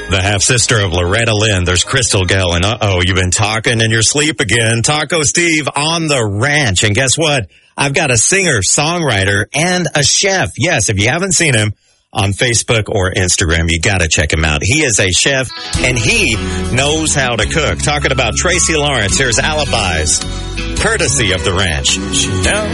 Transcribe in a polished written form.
The half-sister of Loretta Lynn. There's Crystal Gale. And you've been talking in your sleep again. Taco Steve on the ranch. And guess what? I've got a singer, songwriter, and a chef. Yes, if you haven't seen him on Facebook or Instagram, you got to check him out. He is a chef, and he knows how to cook. Talking about Tracy Lawrence, here's Alibis, courtesy of the ranch.